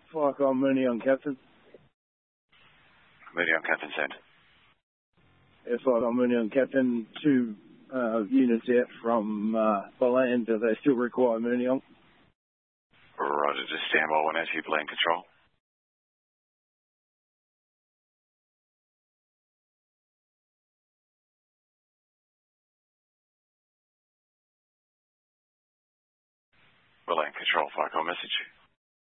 Flight on Mooney on Captain. Mooney on Captain, send. Yeah, flight on Mooney on Captain. 2 units out from the land. Do they still require Mooney on? Roger, just stand by 1 as you land control. Land control, flight call message.